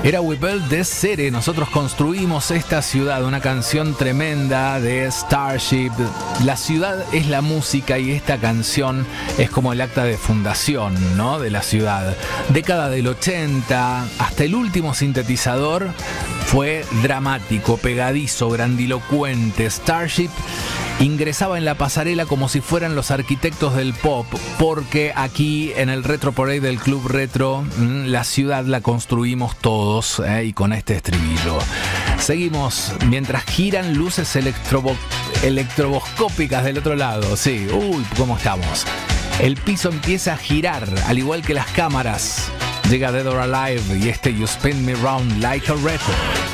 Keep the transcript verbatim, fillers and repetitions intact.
Era We Built This City, nosotros construimos esta ciudad, una canción tremenda de Starship. La ciudad es la música y esta canción es como el acta de fundación, ¿no?, de la ciudad. Década del ochenta, hasta el último sintetizador fue dramático, pegadizo, grandilocuente. Starship ingresaba en la pasarela como si fueran los arquitectos del pop, porque aquí en el Retro Parade del Club Retro, la ciudad la construimos todos, ¿eh? Y con este estribillo. Seguimos mientras giran luces electrobo- electroboscópicas del otro lado. Sí, uy, ¿cómo estamos? El piso empieza a girar, al igual que las cámaras. Llega Dead or Alive y este You Spin Me Round Like a Record.